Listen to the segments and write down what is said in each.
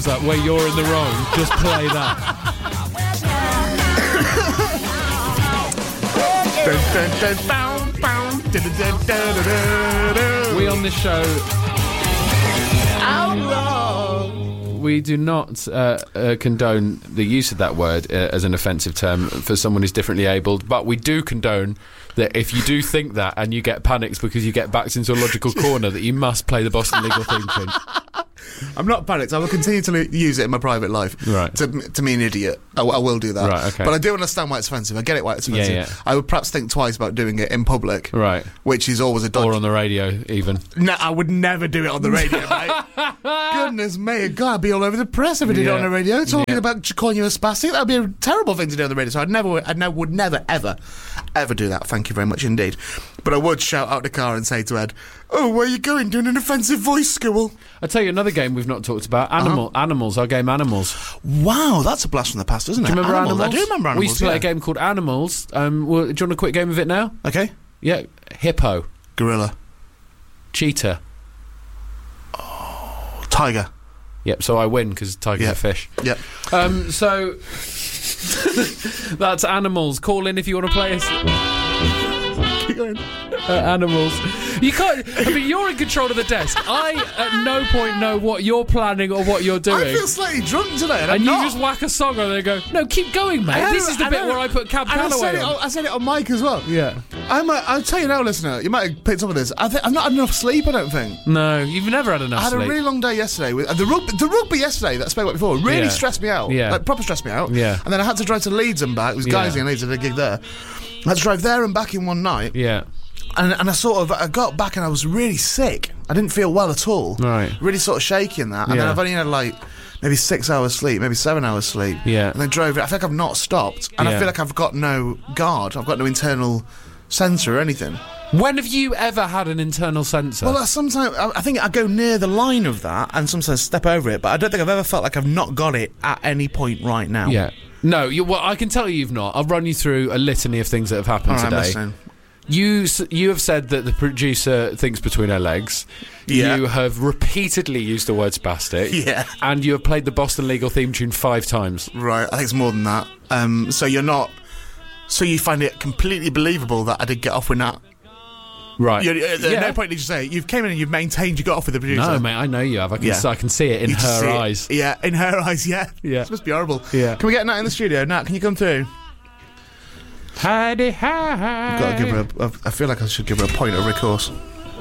up where you're in the wrong, just play that. We on this show, we do not condone the use of that word as an offensive term for someone who's differently abled, but we do condone that if you do think that and you get panicked because you get backed into a logical corner, that you must play the Boston Legal theme tune. I'm not panicked. I will continue to use it in my private life. Right. To mean idiot. I will do that. Right, okay. But I do understand why it's offensive. I get it why it's offensive. Yeah. I would perhaps think twice about doing it in public. Right. Which is always a dodge. Or on the radio, even. No, I would never do it on the radio, mate. Goodness me. God, I'd be all over the press if I did it on the radio. Talking about calling you a spastic. That would be a terrible thing to do on the radio. So I would never, ever do that. Thank you very much indeed. But I would shout out the car and say to Ed, "Oh, where are you going? Doing an offensive voice school?" I'll tell you another game we've not talked about. Animals, our game Animals. Wow, that's a blast from the past, isn't it? Do you remember Animals? I do remember Animals. We used to play a game called Animals. Do you want a quick game of it now? Okay. Yeah. Hippo. Gorilla. Cheetah. Oh, tiger. Yep, so I win because tiger's a fish. Yep. So that's Animals. Call in if you want to play us. Keep going. Animals. You can't. I mean, you're in control of the desk. I at no point know what you're planning or what you're doing. I feel slightly drunk today, and you just whack a song on there and go, "No, keep going, mate. This is the bit where I put Cab Calloway on." I said it on mic as well. Yeah. I'll tell you now, listener. You might have picked up on this. I've not had enough sleep. I don't think. No, you've never had enough sleep. I had a really long day yesterday. With the rugby yesterday that I spoke about before really stressed me out. Yeah. Like proper stressed me out. Yeah. And then I had to drive to Leeds and back. It was Guysy and Leeds. I did a gig there. I had to drive there and back in one night. Yeah. And I got back and I was really sick. I didn't feel well at all. Right. Really sort of shaky in that. And then I've only had like maybe 6 hours sleep, maybe 7 hours sleep. Yeah. And then drove it. I feel like I've not stopped. And I feel like I've got no guard. I've got no internal sensor or anything. When have you ever had an internal sensor? Well, sometimes I think I go near the line of that and sometimes step over it, but I don't think I've ever felt like I've not got it at any point right now. Yeah. No, well, I can tell you've not. I'll run you through a litany of things that have happened today. I'm listening. You have said that the producer thinks between her legs. Yeah. You have repeatedly used the word spastic. Yeah. And you have played the Boston Legal theme tune 5 times. Right, I think it's more than that. So you find it completely believable that I did get off with that. Right. At no point did you say you've came in and you've maintained you got off with the producer. No, mate, I know you have. I can see it in her eyes. Yeah, in her eyes. Yeah. Yeah. This must be horrible. Yeah. Can we get Nat in the studio? Nat, can you come through? Heidi, hi. Got to give her. I feel like I should give her a point of recourse.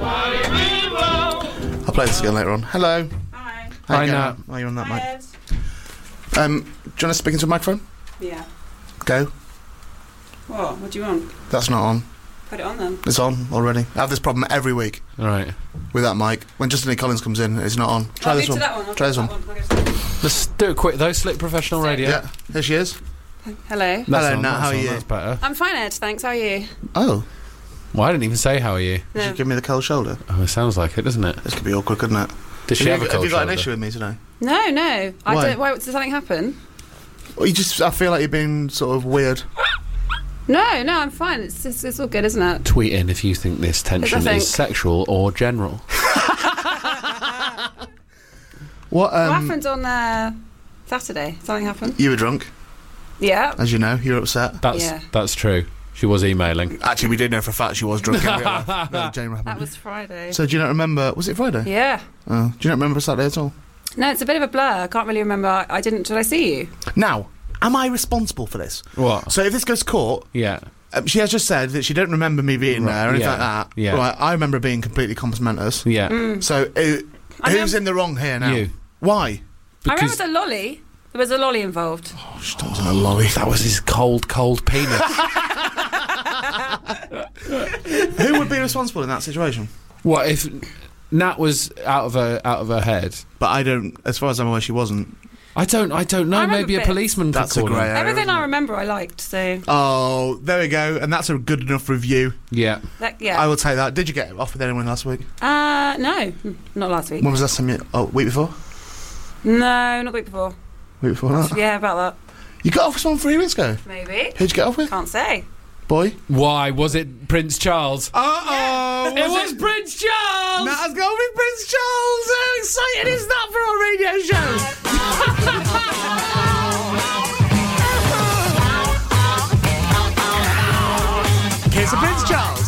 I'll play this again later on. Hello. Hi. Hi, Nat. Oh, you're on that mic. Ed. Do you want to speak into a microphone? Yeah. Go. What do you want? That's not on. Put it on then. It's on already. I have this problem every week. All right. With that mic. When Justin Collins comes in, it's not on. Try this one. Try this one. Let's do it quick though. Slick professional radio. Yeah. Here she is. Hello. Hello, Nat. How are you? That's better. I'm fine, Ed. Thanks. How are you? Oh. Well, I didn't even say how are you. Did you give me the cold shoulder? Oh, it sounds like it, doesn't it? This could be awkward, couldn't it? Does she have a cold Have you got shoulder? an issue with me today? No. Why? Why did something happen? Well, I feel like you're being sort of weird. No, I'm fine. It's all good, isn't it? Tweet in if you think this tension is sexual or general. What happened on Saturday? Something happened? You were drunk, Yeah. as you know. You were upset. That's true. She was emailing. Actually, we did know for a fact she was drunk. No, Jane happened. That was Friday. So do you not remember? Was it Friday? Yeah. Oh, do you not remember Saturday at all? No, it's a bit of a blur. I can't really remember. Did I see you? Now, am I responsible for this? What? So if this goes to court, Yeah. she has just said that she don't remember me being there or anything like that. Yeah. Right, I remember being completely complimentous. Yeah. So who's in the wrong here now? You. Why? I remember the lolly. There was a lolly involved. Oh, she was in a lolly. That was his cold penis. Who would be responsible in that situation? What if Nat was out of her head? But I don't. As far as I'm aware, she wasn't. I don't know. I Maybe a remember policeman could That's a call grey him. area. Everything I remember, I liked. So Oh, there we go. And that's a good enough review. Yeah. yeah. I will take that. Did you get off with anyone last week? No, not last week. When was the last time you... Oh, week before? No, not the week before. Week before that? Yeah, about that. You got off with someone 3 weeks ago? Maybe. Who'd you get off with? Can't say. Boy? Why was it Prince Charles? Uh-oh! It was Prince Charles. Nat has gone with Prince Charles! How exciting is that for our radio show? Sir Prince Charles.